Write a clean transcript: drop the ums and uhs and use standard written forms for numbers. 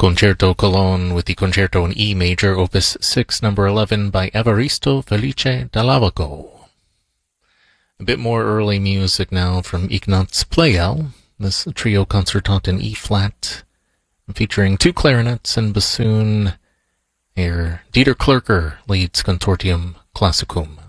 Concerto Cologne with the Concerto in E major, Opus 6, number 11 by Evaristo Felice Dall'Avago. A bit more early music now from Ignaz Pleyel, this trio concertant in E-flat, featuring two clarinets and bassoon. Here, Dieter Klürker leads Contortium Classicum.